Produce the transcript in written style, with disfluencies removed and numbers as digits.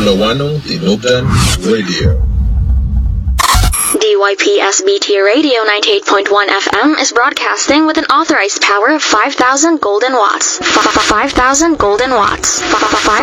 Wano Tinubdan Radio. DYPSBT Radio 98.1 FM is broadcasting with an authorized power of 5,000 golden watts. 5,000 golden watts.